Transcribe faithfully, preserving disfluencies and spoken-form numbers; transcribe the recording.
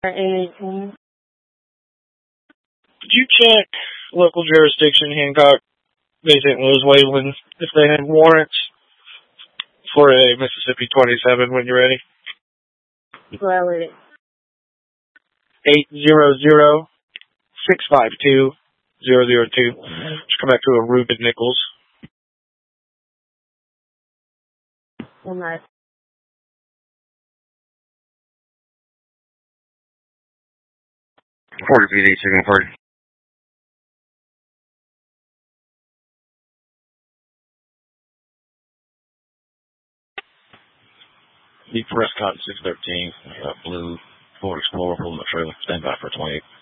eighteen. Did you check local jurisdiction, Hancock, Bay Saint Louis, Waveland, if they had warrants for a Mississippi twenty-seven when you're ready? Well, it eight hundred, six five two, zero zero two. Just come back to a Reuben Nichols. nice. forty P D, signal party. Lee Prescott, six thirteen, uh, blue Ford Explorer pulling the trailer. Stand by for twenty-eight.